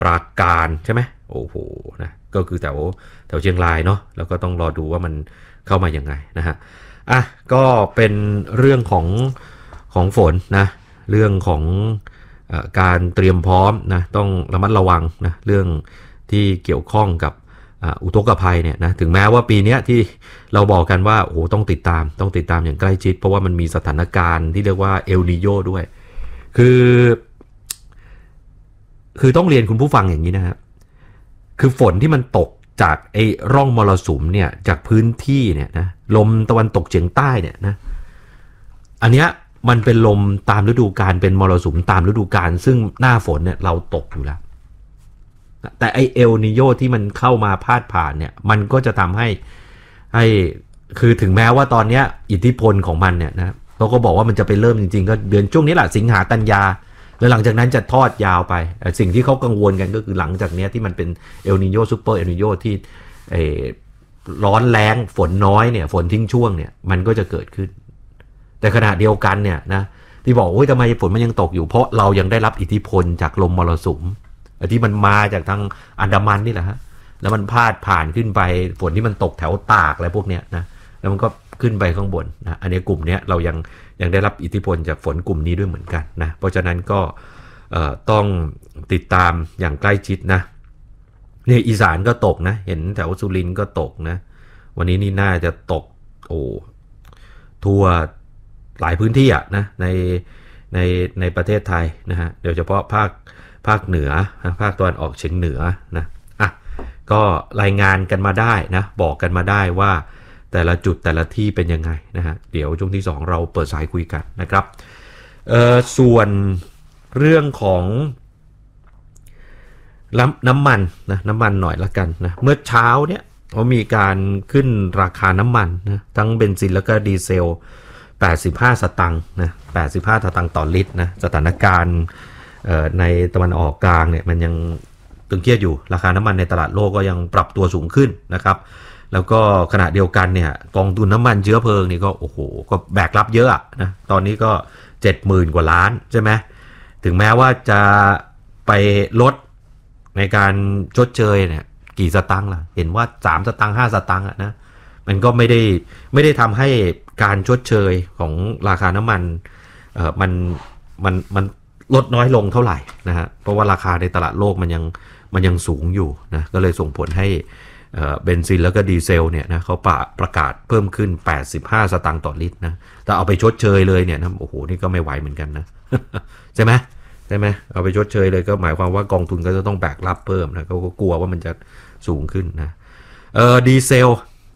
ปราการใช่ไหมโอ้โหนะก็คือแถวเชียงรายเนาะแล้วก็ต้องรอดูว่ามันเข้ามายังไงนะฮะอ่ะก็เป็นเรื่องของฝนนะเรื่องของการเตรียมพร้อมนะต้องระมัดระวังนะเรื่องที่เกี่ยวข้องกับอุทกภัยเนี่ยนะถึงแม้ว่าปีนี้ที่เราบอกกันว่าโอ้โหต้องติดตามอย่างใกล้ชิดเพราะว่ามันมีสถานการณ์ที่เรียกว่าเอลนีโญด้วยคือต้องเรียนคุณผู้ฟังอย่างนี้นะครับคือฝนที่มันตกจากไอ้ร่องมรสุมเนี่ยจากพื้นที่เนี่ยนะลมตะวันตกเฉียงใต้เนี่ยนะอันเนี้ยมันเป็นลมตามฤดูกาลเป็นมรสุมตามฤดูกาลซึ่งหน้าฝนเนี่ยเราตกอยู่แล้วแต่ไอเอลนีโญที่มันเข้ามาพาดผ่านเนี่ยมันก็จะทำให้คือถึงแม้ว่าตอนนี้อิทธิพลของมันเนี่ยนะเราก็บอกว่ามันจะไปเริ่มจริงๆก็เดือนช่วงนี้แหละสิงหากันยาแล้วหลังจากนั้นจะทอดยาวไปสิ่งที่เขากังวลกันก็คือหลังจากนี้ที่มันเป็นเอลนีโญซูเปอร์เอลนีโญที่ร้อนแรงฝนน้อยเนี่ยฝนทิ้งช่วงเนี่ยมันก็จะเกิดขึ้นแต่ขณะเดียวกันเนี่ยนะที่บอกโอ้ยทำไมฝนมันยังตกอยู่เพราะเรายังได้รับอิทธิพลจากลมมรสุมที่มันมาจากทางอันดามันนี่แหละฮะแล้วมันพาดผ่านขึ้นไปฝนที่มันตกแถวตากอะไรพวกเนี้ยนะแล้วมันก็ขึ้นไปข้างบนนะอันนี้กลุ่มนี้เรายังได้รับอิทธิพลจากฝนกลุ่มนี้ด้วยเหมือนกันนะเพราะฉะนั้นก็ต้องติดตามอย่างใกล้ชิดนะเนี่ยอีสานก็ตกนะเห็นแถวสุรินทร์ก็ตกนะวันนี้นี่น่าจะตกโอ้ทั่วหลายพื้นที่อ่ะนะในประเทศไทยนะฮะโดยเฉพาะภาคเหนือภาคตะวันออกเฉียงเหนือนะอ่ะก็รายงานกันมาได้นะบอกกันมาได้ว่าแต่ละจุดแต่ละที่เป็นยังไงนะฮะเดี๋ยวช่วงที่2เราเปิดสายคุยกันนะครับส่วนเรื่องของน้ำมันนะน้ำมันหน่อยละกันนะเมื่อเช้าเนี่ยเขามีการขึ้นราคาน้ำมันนะทั้งเบนซินแล้วก็ดีเซล85 สตางค์นะ85 สตางค์ต่อลิตรนะสถานการณ์ในตะวันออกกลางเนี่ยมันยังตึงเครียดอยู่ราคาน้ำมันในตลาดโลกก็ยังปรับตัวสูงขึ้นนะครับแล้วก็ขณะเดียวกันเนี่ยกองทุนน้ำมันเชื้อเพลิงนี่ก็โอ้โหก็แบกรับเยอะนะตอนนี้ก็ 70,000 กว่าล้านใช่ไหมถึงแม้ว่าจะไปลดในการชดเชยเนี่ยกี่สตางค์ล่ะเห็นว่า3 สตางค์5 สตางค์นะมันก็ไม่ได้ทำให้การชดเชยของราคาน้ำมันมันลดน้อยลงเท่าไหร่นะฮะเพราะว่าราคาในตลาดโลกมันยังสูงอยู่นะก็เลยส่งผลให้เบนซินแล้วก็ดีเซลเนี่ยนะเขาประกาศเพิ่มขึ้น85 สตางค์ต่อลิตรนะแต่เอาไปชดเชยเลยเนี่ยนะโอ้โหนี่ก็ไม่ไหวเหมือนกันนะ ใช่ไหมเอาไปชดเชยเลยก็หมายความว่ากองทุนก็จะต้องแบกรับเพิ่มนะเขาก็กลัวว่ามันจะสูงขึ้นนะดีเซล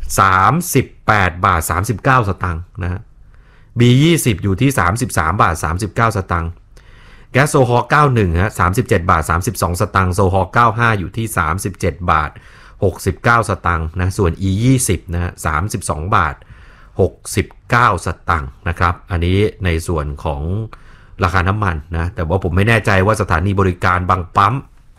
38.39 สตางค์นะฮะ B20 อยู่ที่33.39 สตางค์แก๊สโซฮอล์91ฮะ37.32 สตางค์โซฮอล์95อยู่ที่37.69 สตางค์นะส่วน E20 นะฮะ32.69 สตางค์นะครับอันนี้ในส่วนของราคาน้ำมันนะแต่ว่าผมไม่แน่ใจว่าสถานีบริการบางปั๊ม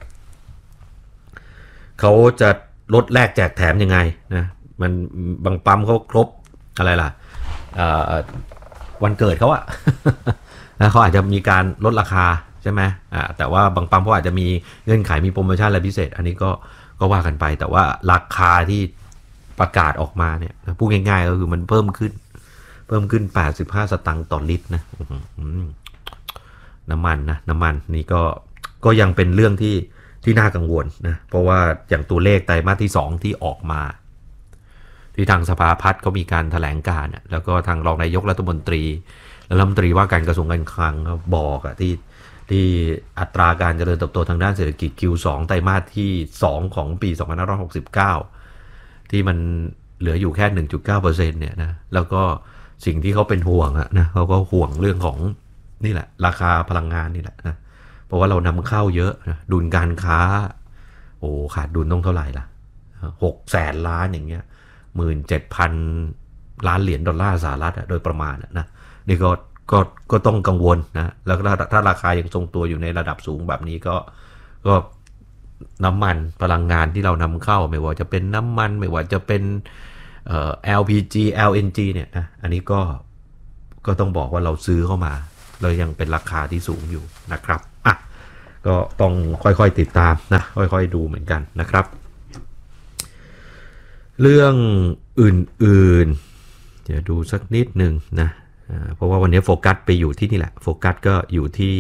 เขาจะลดแลกแจกแถมยังไงนะมันบางปั๊มเขาครบอะไรล่ะวันเกิดเขาอะ นะเขาอาจจะมีการลดราคาใช่ไหมแต่ว่าบางปั๊มเขาอาจจะมีเงื่อนไขมีโปรโมชั่นอะไรพิเศษอันนี้ก็ว่ากันไปแต่ว่าราคาที่ประกาศออกมาเนี่ยพูดง่ายๆก็คือมันเพิ่มขึ้น85 สตางค์ต่อลิตรนะน้ำมันนี่ก็ยังเป็นเรื่องที่น่ากังวลนะเพราะว่าอย่างตัวเลขไตรมาสที่2ที่ออกมาที่ทางสภาพัฒน์เขามีการแถลงการณ์แล้วก็ทางรองนายกรัฐมนตรีและรัฐมนตรีว่าการกระทรวงการคลังบอกที่อัตราการเจริญเติบโตทางด้านเศรษฐกิจ Q2 ไตรมาสที่2ของปี2569ที่มันเหลืออยู่แค่ 1.9% เนี่ยนะแล้วก็สิ่งที่เขาเป็นห่วงนะเขาก็ห่วงเรื่องของนี่แหละราคาพลังงานนี่แหละนะเพราะว่าเรานำเข้าเยอะนะดุลการค้าโอ้ขาดดุลต้องเท่าไหร่ล่ะ600,000 ล้านอย่างเงี้ย17,000 ล้านเหรียญดอลลาร์สหรัฐโดยประมาณนะนี่ก็ต้องกังวลนะแล้วถ้าราคายังทรงตัวอยู่ในระดับสูงแบบนี้ก็น้ำมันพลังงานที่เรานำเข้าไม่ว่าจะเป็นน้ำมันไม่ว่าจะเป็นLPG LNG เนี่ยนะอันนี้ก็ต้องบอกว่าเราซื้อเข้ามาเรายังเป็นราคาที่สูงอยู่นะครับอ่ะก็ต้องค่อยๆติดตามนะค่อยๆดูเหมือนกันนะครับเรื่องอื่นๆเดี๋ยวดูสักนิดหนึ่งนะเพราะว่าวันนี้โฟกัสไปอยู่ที่นี่แหละโฟกัสก็อยู่ที่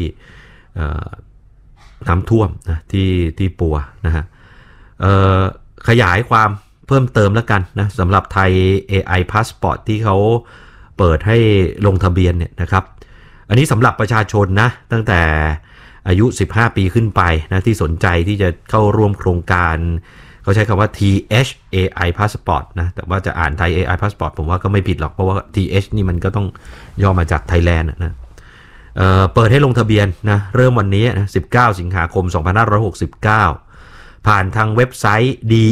น้ำท่วมนะที่ปัวนะฮะขยายความเพิ่มเติมแล้วกันนะสำหรับไทย AI Passport ที่เขาเปิดให้ลงทะเบียนเนี่ยนะครับอันนี้สำหรับประชาชนนะตั้งแต่อายุ15ปีขึ้นไปนะที่สนใจที่จะเข้าร่วมโครงการเขาใช้คำว่า TH AI Passport นะแต่ว่าจะอ่านไทย AI Passport ผมว่าก็ไม่ผิดหรอกเพราะว่า TH นี่มันก็ต้องย่อมาจาก Thailand นะเปิดให้ลงทะเบียนนะเริ่มวันนี้นะ19 สิงหาคม 2569 ผ่านทางเว็บไซต์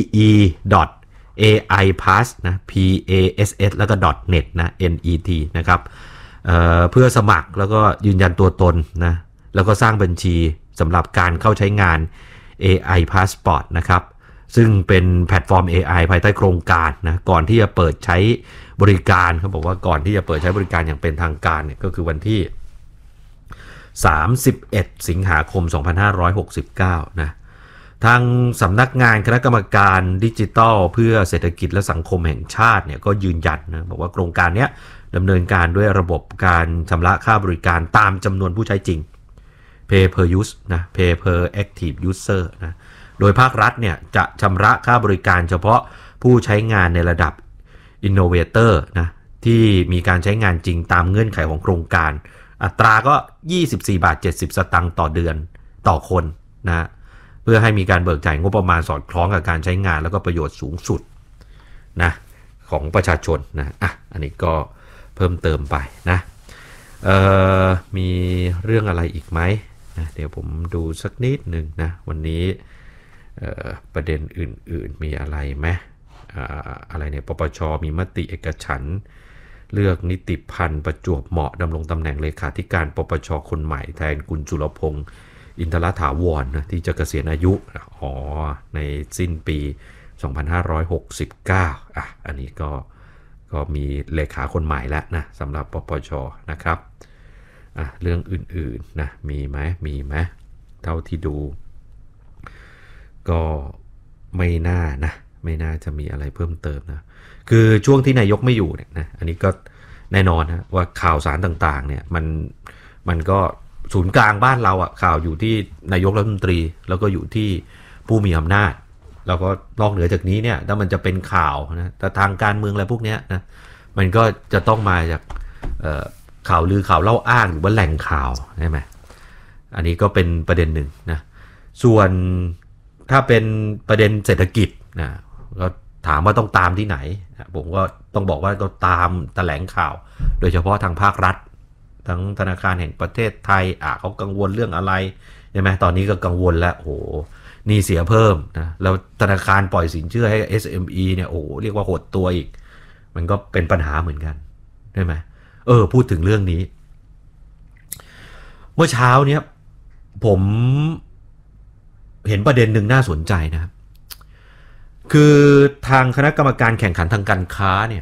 de.aipass นะ pass แล้วก็ .net นะ net นะครับเพื่อสมัครแล้วก็ยืนยันตัวตนนะแล้วก็สร้างบัญชีสำหรับการเข้าใช้งาน AI Passport นะครับซึ่งเป็นแพลตฟอร์ม AI ภายใต้โครงการนะก่อนที่จะเปิดใช้บริการเขาบอกว่าก่อนที่จะเปิดใช้บริการอย่างเป็นทางการเนี่ยก็คือวันที่31 สิงหาคม 2569 นะทางสำนักงานคณะกรรมการดิจิทัลเพื่อเศรษฐกิจและสังคมแห่งชาติเนี่ยก็ยืนยันนะบอกว่าโครงการนี้ดำเนินการด้วยระบบการชำระค่าบริการตามจำนวนผู้ใช้จริง Pay per use นะ Pay per active user นะโดยภาครัฐเนี่ยจะชำระค่าบริการเฉพาะผู้ใช้งานในระดับ Innovator นะที่มีการใช้งานจริงตามเงื่อนไขของโครงการอัตราก็ 24.70 สตางค์ต่อเดือนต่อคนนะเพื่อให้มีการเบิกจ่ายงบประมาณสอดคล้องกับการใช้งานแล้วก็ประโยชน์สูงสุดนะของประชาชนนะอันนี้ก็เพิ่มเติมไปนะมีเรื่องอะไรอีกไหมนะเดี๋ยวผมดูสักนิดหนึ่งนะวันนี้ประเด็นอื่นๆมีอะไรไหมอะไรเนี่ยปปชมีมติเอกฉันท์เลือกนิติพันธ์ประจวบเหมาะดำรงตำแหน่งเลขาธิการปปชคนใหม่แทนคุณจุลพงศ์อินทรถาวรนะที่จะเกษียณอายุในสิ้นปี 2569 อันนี้ก็มีเลขาคนใหม่แล้วนะสำหรับปปชนะครับเรื่องอื่นๆนะมีไหมเท่าที่ดูก็ไม่น่าจะมีอะไรเพิ่มเติมนะคือช่วงที่นายกไม่อยู่เนี่ยนะอันนี้ก็แน่นอนนะว่าข่าวสารต่างๆเนี่ยมันก็ศูนย์กลางบ้านเราข่าวอยู่ที่นายกรัฐมนตรีแล้วก็อยู่ที่ผู้มีอำนาจแล้วก็นอกเหนือจากนี้เนี่ยถ้ามันจะเป็นข่าวนะแต่ทางการเมืองอะไรพวกนี้นะมันก็จะต้องมาจากข่าวลือข่าวเล่าอ้างหรือว่าแหล่งข่าวใช่ไหมอันนี้ก็เป็นประเด็นหนึ่งนะส่วนถ้าเป็นประเด็นเศรษฐกิจนะก็ถามว่าต้องตามที่ไหนผมก็ต้องบอกว่าต้องตามแถลงข่าวโดยเฉพาะทางภาครัฐทั้งธนาคารแห่งประเทศไทยเขากังวลเรื่องอะไรใช่ไหมตอนนี้ก็กังวลแล้วโอ้หนี้เสียเพิ่มนะแล้วธนาคารปล่อยสินเชื่อให้ SME เนี่ยเรียกว่าหดตัวอีกมันก็เป็นปัญหาเหมือนกันใช่ไหมพูดถึงเรื่องนี้เมื่อเช้าเนี้ยผมเห็นประเด็นหนึ่งน่าสนใจนะครับคือทางคณะกรรมการแข่งขันทางการค้าเนี่ย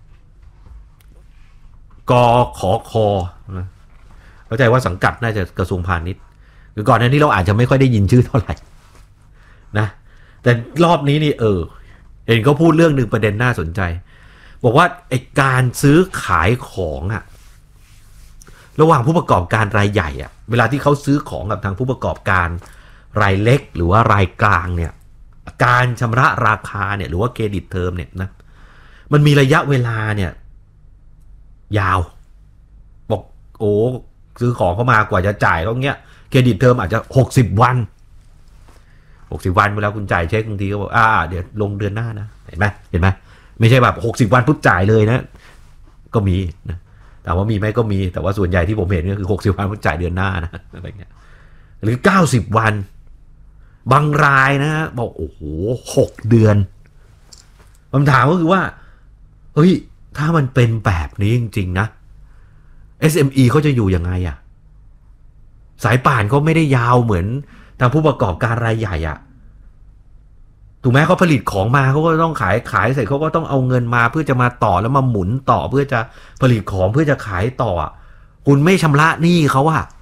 กขคนะเข้าใจว่าสังกัดน่าจะกระทรวงพาณิชย์คือก่อนหน้านี้เราอาจจะไม่ค่อยได้ยินชื่อเท่าไหร่นะแต่รอบนี้นี่เห็นเขาพูดเรื่องหนึ่งประเด็นน่าสนใจบอกว่าไอ้การซื้อขายของระหว่างผู้ประกอบการรายใหญ่เวลาที่เขาซื้อของกับทางผู้ประกอบการรายเล็กหรือว่ารายกลางเนี่ยการชำระราคาเนี่ยหรือว่าเครดิตเทอมเนี่ยนะมันมีระยะเวลาเนี่ยยาวบอกซื้อของเข้ามากว่าจะจ่ายก็เงี้ยเครดิตเทอมอาจจะ60 วันเวลาคุณจ่ายเช็คบางทีก็บอกเดี๋ยวลงเดือนหน้านะเห็นไหมไม่ใช่แบบ60 วันปุ๊บจ่ายเลยนะก็มีนะแต่ว่ามีไหมก็มีแต่ว่าส่วนใหญ่ที่ผมเห็นก็คือ60 วันปุ๊บจ่ายเดือนหน้านะอะไรเงี้ยหรือ90 วันบางรายนะบอก6 เดือนคำถามก็คือว่าเฮ้ยถ้ามันเป็นแบบนี้จริงๆนะ SME เขาจะอยู่ยังไงสายป่านเขาไม่ได้ยาวเหมือนทางผู้ประกอบการรายใหญ่ถูกไหมเขาผลิตของมาเขาก็ต้องขายเสร็จเขาก็ต้องเอาเงินมาเพื่อจะมาต่อแล้วมาหมุนต่อเพื่อจะผลิตของเพื่อจะขายต่อคุณไม่ชำระหนี้เขา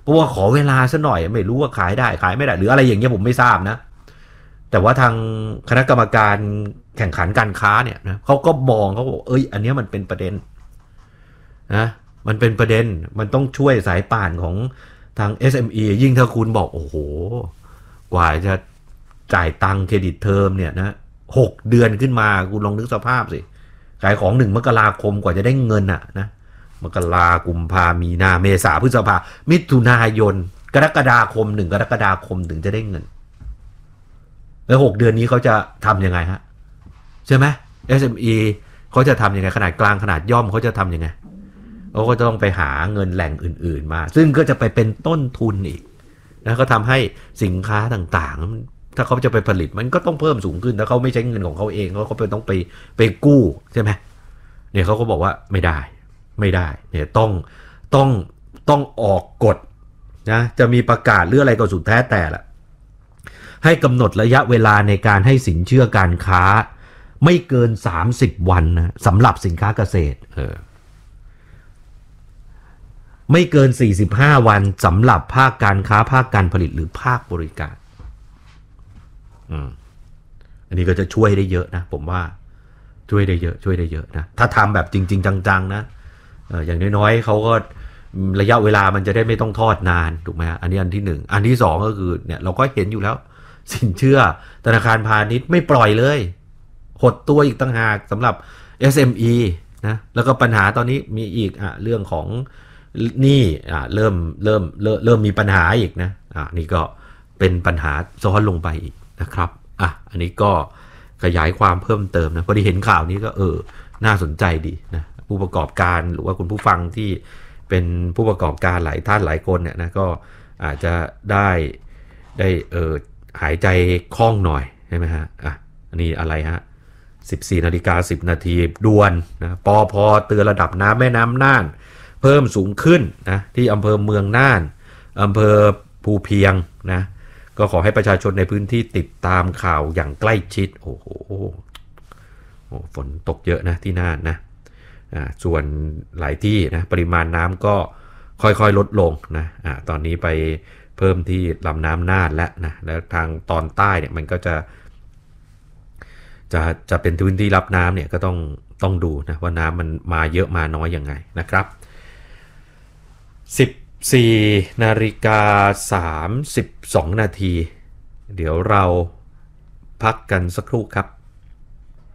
เพราะว่าขอเวลาซะหน่อยไม่รู้ว่าขายได้ขายไม่ได้หรืออะไรอย่างเงี้ยผมไม่ทราบนะแต่ว่าทางคณะกรรมการแข่งขันการค้าเนี่ยนะเขาก็มองเขาบอกอันนี้มันเป็นประเด็นนะมันเป็นประเด็นมันต้องช่วยสายป่านของทาง SME ยิ่งถ้าคุณบอกโอ้โหกว่าจะจ่ายตังค์เครดิตเทอมเนี่ยนะ6 เดือนขึ้นมาคุณลองนึกสภาพสิขายของ1 มกราคมกว่าจะได้เงินอ่ะนะมกรากุมภามีนาเมษาพฤษภามิถุนายนกรกฎาคม1 กรกฎาคมถึงจะได้เงินแล้ว6 เดือนนี้เขาจะทำยังไงฮะใช่ไหม SME เขาจะทำยังไงขนาดกลางขนาดย่อมเขาจะทำยังไงเขาก็จะต้องไปหาเงินแหล่งอื่นๆมาซึ่งก็จะไปเป็นต้นทุนอีกนะก็ทำให้สินค้าต่างๆถ้าเขาจะไปผลิตมันก็ต้องเพิ่มสูงขึ้นถ้าเขาไม่ใช้เงินของเขาเองเขาไปต้องไปกู้ใช่ไหมเนี่ยเขาก็บอกว่าไม่ได้เนี่ยต้องออกกฎนะจะมีประกาศหรืออะไรก็สุดแท้แต่ละให้กำหนดระยะเวลาในการให้สินเชื่อการค้าไม่เกิน30 วันนะสำหรับสินค้าเกษตรไม่เกิน45 วันสำหรับภาคการค้าภาคการผลิตหรือภาคบริการอันนี้ก็จะช่วยได้เยอะนะผมว่าช่วยได้เยอะนะถ้าทำแบบจริงๆจังๆนะอย่างน้อยๆเขาก็ระยะเวลามันจะได้ไม่ต้องทอดนานถูกไหมอันนี้อันที่1อันที่2ก็คือเนี่ยเราก็เห็นอยู่แล้วสินเชื่อธนาคารพาณิชย์ไม่ปล่อยเลยหดตัวอีกต่างหากสำหรับ SME นะแล้วก็ปัญหาตอนนี้มีอีกเรื่องของนี่เริ่มมีปัญหาอีกนะนี่ก็เป็นปัญหาซ้อนลงไปอีกนะครับอันนี้ก็ขยายความเพิ่มเติมนะพอดีเห็นข่าวนี้ก็น่าสนใจดีนะผู้ประกอบการหรือว่าคุณผู้ฟังที่เป็นผู้ประกอบการหลายท่านหลายคนเนี่ยนะก็อาจจะได้หายใจคล่องหน่อยใช่ไหมฮะอันนี้อะไรฮะ 14:10 นาทีด่วนนะปพ.เตือนระดับน้ำแม่น้ำน่านเพิ่มสูงขึ้นนะที่อำเภอเมืองน่านอำเภอภูเพียงนะก็ขอให้ประชาชนในพื้นที่ติดตามข่าวอย่างใกล้ชิดโอ้โหฝนตกเยอะนะที่น่านนะส่วนหลายที่นะปริมาณน้ำก็ค่อยๆลดลงนะตอนนี้ไปเพิ่มที่ลำน้ำน่านแล้วนะแล้วทางตอนใต้เนี่ยมันก็จะเป็นพื้นที่รับน้ำเนี่ยก็ต้องดูนะว่าน้ำมันมาเยอะมาน้อยยังไงนะครับ 14:32 นาทีเดี๋ยวเราพักกันสักครู่ครับ